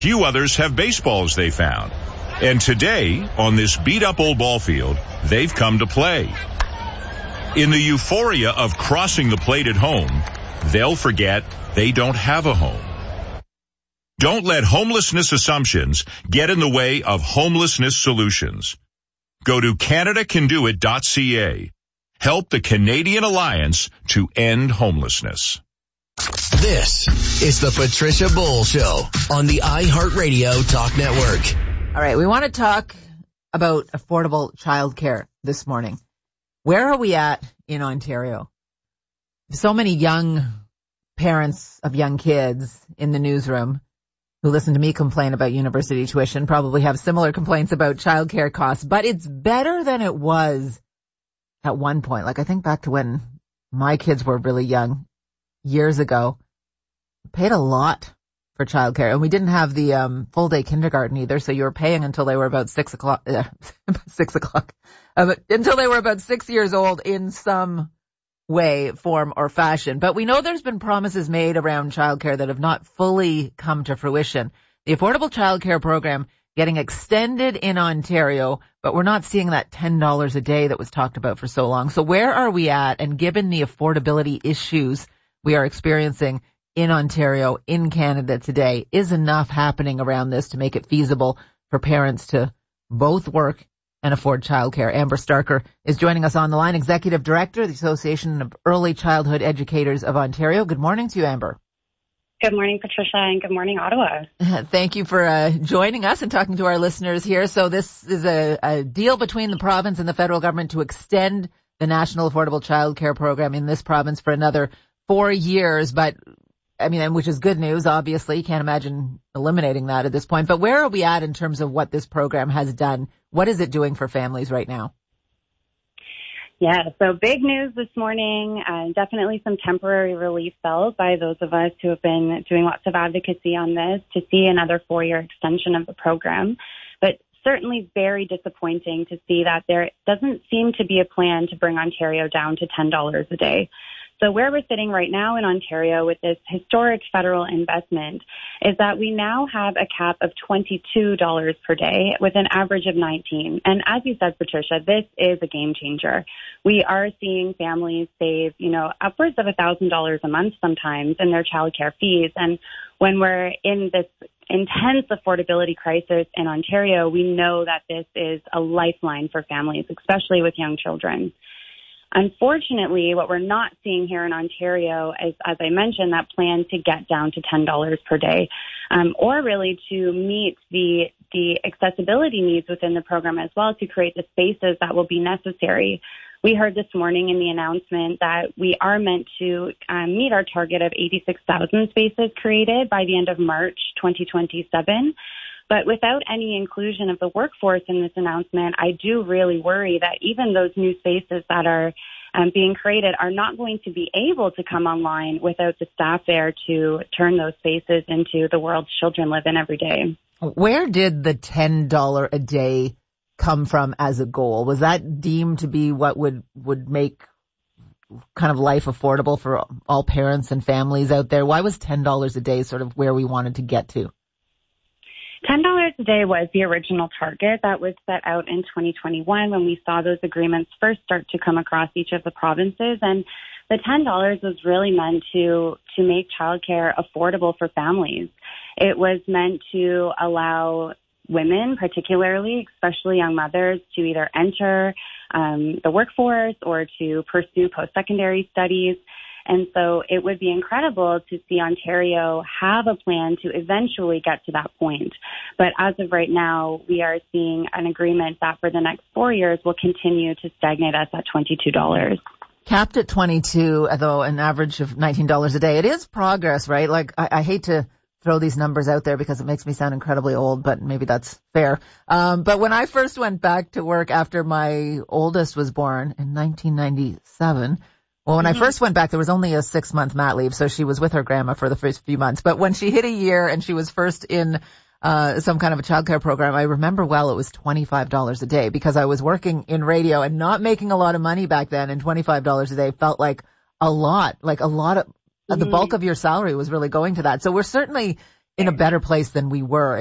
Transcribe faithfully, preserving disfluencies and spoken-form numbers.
Few others have baseballs they found. And today, on this beat-up old ball field, they've come to play. In the euphoria of crossing the plate at home, they'll forget they don't have a home. Don't let homelessness assumptions get in the way of homelessness solutions. Go to Canada Can Do It dot C A. Help the Canadian Alliance to end homelessness. This is the Patricia Bull Show on the iHeartRadio Talk Network. All right, we want to talk about affordable childcare this morning. Where are we at in Ontario? So many young parents of young kids in the newsroom who listen to me complain about university tuition probably have similar complaints about childcare costs, but it's better than it was at one point. Like, I think back to when my kids were really young years ago, paid a lot for childcare, and we didn't have the um, full day kindergarten either, so you were paying until they were about six o'clock, uh, six o'clock, uh, until they were about six years old in some way, form, or fashion. But we know there's been promises made around childcare that have not fully come to fruition. The Affordable Childcare Program getting extended in Ontario, but we're not seeing that ten dollars a day that was talked about for so long. So where are we at? And given the affordability issues we are experiencing in Ontario, in Canada today, is enough happening around this to make it feasible for parents to both work and afford childcare? Amber Starker is joining us on the line, Executive Director of the Association of Early Childhood Educators of Ontario. Good morning to you, Amber. Good morning, Patricia, and good morning, Ottawa. Thank you for uh, joining us and talking to our listeners here. So this is a, a deal between the province and the federal government to extend the National Affordable Childcare Program in this province for another four years. But, I mean, which is good news, obviously. You can't imagine eliminating that at this point. But where are we at in terms of what this program has done? What is it doing for families right now? Yeah, so big news this morning, uh, definitely some temporary relief felt by those of us who have been doing lots of advocacy on this to see another four-year extension of the program. But certainly very disappointing to see that there doesn't seem to be a plan to bring Ontario down to ten dollars a day. So where we're sitting right now in Ontario with this historic federal investment is that we now have a cap of twenty-two dollars per day with an average of nineteen. And as you said, Patricia, this is a game changer. We are seeing families save, you know, upwards of one thousand dollars a month sometimes in their childcare fees. And when we're in this intense affordability crisis in Ontario, we know that this is a lifeline for families, especially with young children. Unfortunately, what we're not seeing here in Ontario is, as I mentioned, that plan to get down to ten dollars per day, um, or really to meet the the accessibility needs within the program as well, to create the spaces that will be necessary. We heard this morning in the announcement that we are meant to um, meet our target of eighty-six thousand spaces created by the end of March twenty twenty-seven. But without any inclusion of the workforce in this announcement, I do really worry that even those new spaces that are um, being created are not going to be able to come online without the staff there to turn those spaces into the world children live in every day. Where did the ten dollars a day come from as a goal? Was that deemed to be what would, would make kind of life affordable for all parents and families out there? Why was ten dollars a day sort of where we wanted to get to? ten dollars a day was the original target that was set out in twenty twenty-one when we saw those agreements first start to come across each of the provinces. And the ten dollars was really meant to, to make childcare affordable for families. It was meant to allow women, particularly, especially young mothers, to either enter um, the workforce or to pursue post-secondary studies. And so it would be incredible to see Ontario have a plan to eventually get to that point. But as of right now, we are seeing an agreement that for the next four years will continue to stagnate us at twenty-two dollars. Capped at twenty-two, though an average of nineteen dollars a day. It is progress, right? Like, I, I hate to throw these numbers out there because it makes me sound incredibly old, but maybe that's fair. Um, but when I first went back to work after my oldest was born in nineteen ninety-seven, well, when mm-hmm. I first went back, there was only a six-month mat leave, so she was with her grandma for the first few months. But when she hit a year and she was first in uh some kind of a childcare program, I remember well it was twenty-five dollars a day because I was working in radio and not making a lot of money back then, and twenty-five dollars a day felt like a lot, like a lot of mm-hmm. the bulk of your salary was really going to that. So we're certainly in a better place than we were.